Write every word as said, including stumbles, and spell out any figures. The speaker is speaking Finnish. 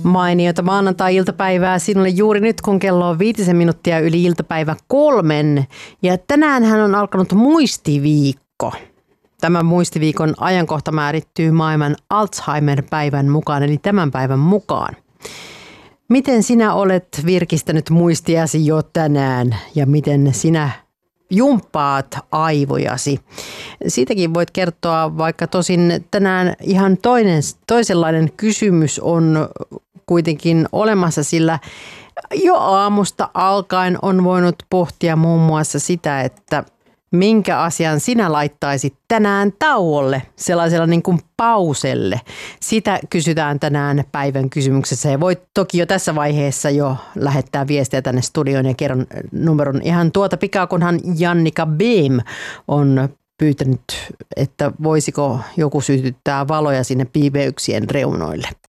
Mainiota maanantai-iltapäivää sinulle juuri nyt, kun kello on viitisen minuuttia yli iltapäivä kolmen. Ja tänään hän on alkanut muistiviikko. Tämän muistiviikon ajankohta määrittyy maailman Alzheimer-päivän mukaan, eli tämän päivän mukaan. Miten sinä olet virkistänyt muistiasi jo tänään ja miten sinä jumppaat aivojasi? Siitäkin voit kertoa, vaikka tosin tänään ihan toinen, toisenlainen kysymys on kuitenkin olemassa, sillä jo aamusta alkaen on voinut pohtia muun muassa sitä, että minkä asian sinä laittaisit tänään tauolle, sellaisella niin kuin pauselle. Sitä kysytään tänään päivän kysymyksessä ja voit toki jo tässä vaiheessa jo lähettää viestiä tänne studioon ja kerron numeron ihan tuota pikaa, kunhan Jannika Beam on pyytänyt, että voisiko joku sytyttää valoja sinne piipeyksien reunoille.